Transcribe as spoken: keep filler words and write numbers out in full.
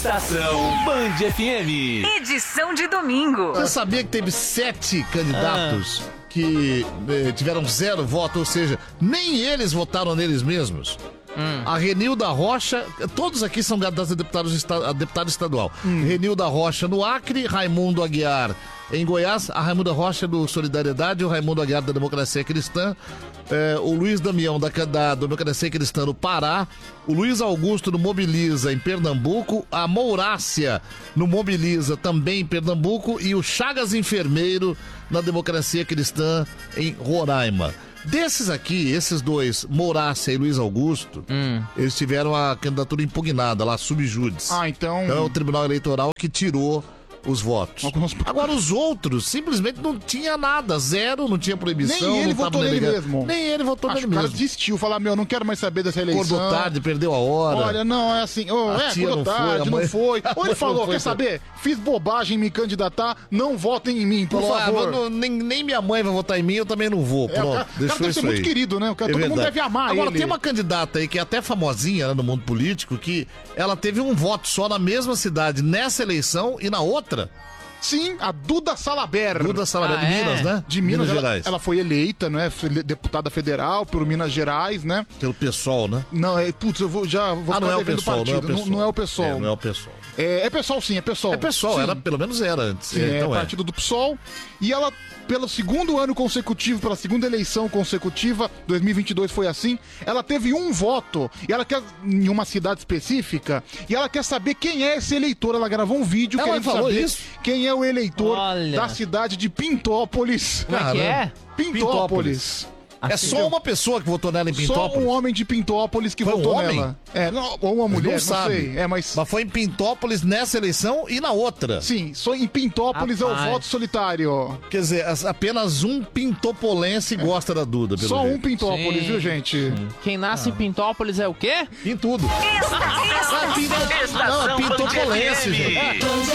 Estação Band F M. Edição de domingo. Você sabia que teve sete candidatos ah. que eh, tiveram zero voto, ou seja, nem eles votaram neles mesmos? Hum. A Renilda Rocha, todos aqui são candidatos a deputados, a deputado estadual. Hum. Renilda Rocha no Acre, Raimundo Aguiar em Goiás, a Raimundo Rocha do Solidariedade, o Raimundo Aguiar da Democracia Cristã, eh, o Luiz Damião da, da Democracia Cristã no Pará, o Luiz Augusto no Mobiliza em Pernambuco, a Mourácia no Mobiliza também em Pernambuco e o Chagas Enfermeiro na Democracia Cristã em Roraima. Desses aqui, esses dois, Mourácia e Luiz Augusto, hum. eles tiveram a candidatura impugnada lá, subjúdice. Ah, então... Então é o Tribunal Eleitoral que tirou os votos. Alguns... Agora os outros, simplesmente não tinha nada, zero, não tinha proibição. Nem ele não votou nele mesmo. Nem ele votou Acho nele que o cara mesmo. desistiu, falar, meu, não quero mais saber dessa eleição. Acordou tarde, perdeu a hora. Olha, não, é assim, oh, é, acordou tarde, não foi. Ou ele falou, quer saber, fiz bobagem em me candidatar, não votem em mim, por Falou, favor. Ah, não, nem, nem minha mãe vai votar em mim, eu também não vou. É, Pronto, o cara, deixou cara deve isso ser aí. muito querido, né? O cara, é todo verdade. mundo deve amar Agora, ele. tem uma candidata aí que é até famosinha, né, no mundo político, que ela teve um voto só na mesma cidade nessa eleição e na outra. Sim, a Duda Salaber. Duda Salaber, ah, de é? Minas, né? De Minas, Minas ela, Gerais. Ela foi eleita, né? Foi deputada federal pelo Minas Gerais, né? Pelo PSOL, né? Não, é, putz, eu vou, já vou ah, ficar não é o devendo PSOL, partido. não é o PSOL. Não, não é o PSOL. É, não é o PSOL. É, é PSOL sim, é PSOL. É PSOL, sim. era, pelo menos era antes. Sim, é, então é é partido do PSOL. E ela, pelo segundo ano consecutivo, pela segunda eleição consecutiva, dois mil e vinte e dois foi assim, ela teve um voto, e ela quer, em uma cidade específica, e ela quer saber quem é esse eleitor. Ela gravou um vídeo ela querendo falou saber isso? quem é o eleitor Olha. da cidade de Pintópolis. Como é que é? Pintópolis. Pintópolis. É só uma pessoa que votou nela em Pintópolis? Só um homem de Pintópolis que foi votou um homem? nela. É, não, ou uma mulher, não, não sabe. sei. É, mas... mas foi em Pintópolis nessa eleição e na outra. Sim, só em Pintópolis Rapaz. é o voto solitário. Quer dizer, apenas um pintopolense é. gosta da Duda. Pelo só jeito. um Pintópolis, Sim. viu, gente? Quem nasce ah. em Pintópolis é o quê? Em tudo. Estação, ah, pinto... Não, pintopolense, gente.